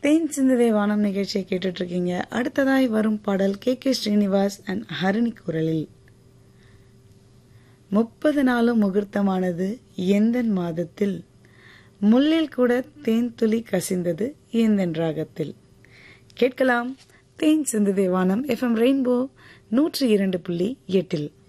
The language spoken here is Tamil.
தேன் சிந்துதே வானம் நிகழ்ச்சியை கேட்டுட்டு இருக்கீங்க. அடுத்ததாய் வரும் பாடல் கே ஸ்ரீனிவாஸ் அண்ட் ஹரிணி குரலில். 30 நாளும் முகூர்த்தமானது எந்தன் மாதத்தில், முள்ளில் கூட தேன் துளி கசிந்தது எந்தன் ராகத்தில். கேட்கலாம் தேன் சிந்துதே வானம் FM ரெயின்போ 102.8.